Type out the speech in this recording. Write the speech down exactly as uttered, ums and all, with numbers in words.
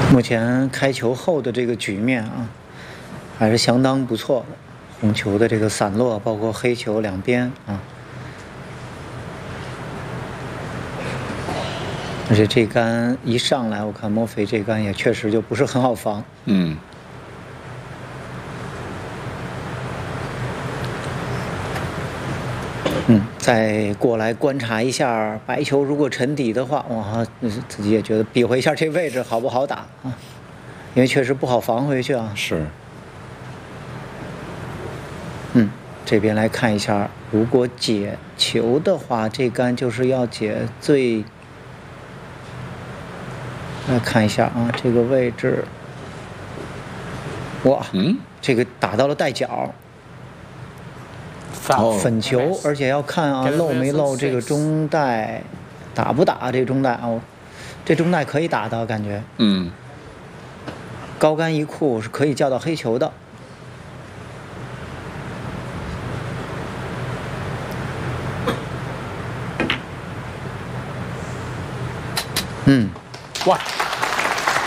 目前开球后的这个局面啊，还是相当不错的。红球的这个散落，包括黑球两边啊，而且这杆一上来，我看莫非这杆也确实就不是很好防。 嗯。 嗯，再过来观察一下白球，如果沉底的话，哇，自己也觉得比划一下这位置好不好打啊？因为确实不好防回去啊。 是。 嗯，这边来看一下，如果解球的话，这杆就是要解最。来看一下啊，这个位置，哇， 嗯， 这个打到了带角。 哦， 粉球，而且要看啊漏没漏这个中带，打不打这中带哦，这中带可以打的感觉。 嗯， 高杆一库是可以叫到黑球的。嗯， 哇。